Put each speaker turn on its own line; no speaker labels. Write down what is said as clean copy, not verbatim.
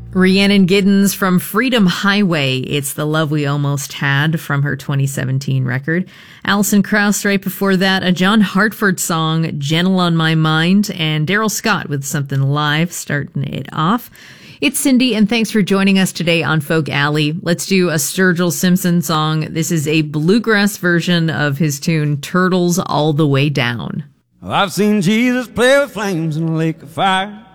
Rhiannon Giddens from Freedom Highway. It's The Love We Almost Had from her 2017 record. Alison Krauss right before that, a John Hartford song, Gentle on My Mind, and Daryl Scott with Something Live starting it off. It's Cindy, and thanks for joining us today on Folk Alley. Let's do a Sturgill Simpson song. This is a bluegrass version of his tune, Turtles All the Way Down.
Well, I've seen Jesus play with flames in a lake of fire.